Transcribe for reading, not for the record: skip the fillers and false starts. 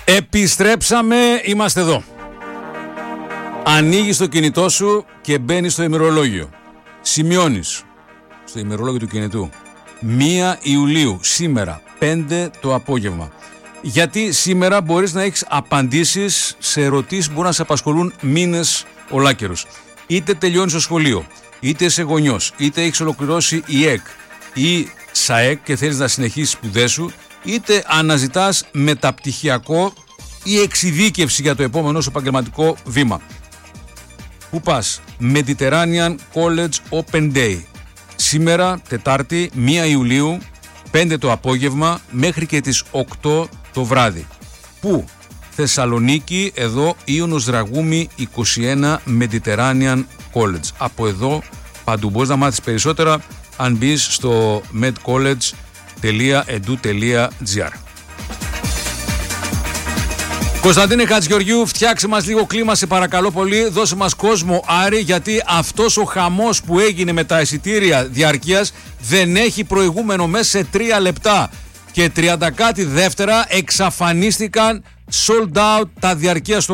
Επιστρέψαμε, είμαστε εδώ. Ανοίγεις το κινητό σου και μπαίνεις στο ημερολόγιο. Σημειώνεις στο ημερολόγιο του κινητού 1 Ιουλίου, σήμερα, 5 το απόγευμα. Γιατί σήμερα μπορείς να έχεις απαντήσεις σε ερωτήσεις που μπορούν να σε απασχολούν μήνες ολάκερους. Είτε τελειώνεις το σχολείο, είτε είσαι γονιός, είτε έχεις ολοκληρώσει ΙΕΚ ή ΣΑΕΚ και θέλεις να συνεχίσεις σπουδές σου, είτε αναζητάς μεταπτυχιακό ή εξειδίκευση για το επόμενο σου επαγγελματικό βήμα. Πού πας? Mediterranean College Open Day. Σήμερα, Τετάρτη, 1 Ιουλίου, 5 το απόγευμα μέχρι και τις 8 το βράδυ. Πού? Θεσσαλονίκη, εδώ Ίωνος Δραγούμη 21 Mediterranean College. Από εδώ παντού μπορείς να μάθεις περισσότερα αν μπεις στο medcollege.edu.gr. Κωνσταντίνε Χατζηγεωργιού, φτιάξε μας λίγο κλίμα σε παρακαλώ πολύ, δώσε μας κόσμο Άρη, γιατί αυτός ο χαμός που έγινε με τα εισιτήρια διαρκείας δεν έχει προηγούμενο μέσα σε 3 λεπτά και 30 κάτι δεύτερα εξαφανίστηκαν sold out τα διαρκείας του